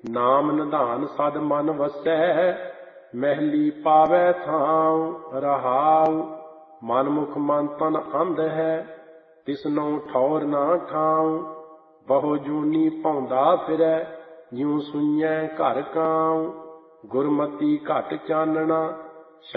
ਨਾਮ ਨਿਧਾਨ ਸਦ ਮਨ ਵਸੈ, ਮਹਿਲੀ ਪਾਵੈ ਥਾਉ ਰਹਾਉ। ਮਨ ਮੁਖ ਮਨ ਤਨ ਅੰਧ ਹੈ, ਤਿਸਨੋ ਠੌਰ ਨਾ ਠਾਉ। ਬਹੁ ਜੂਨੀ ਭੌਂਦਾ ਫਿਰੈ, ਜਿਉ ਸੁਈਐ ਘਰ ਕਾਉ। ਗੁਰਮਤੀ ਘਟ ਚਾਨਣਾ,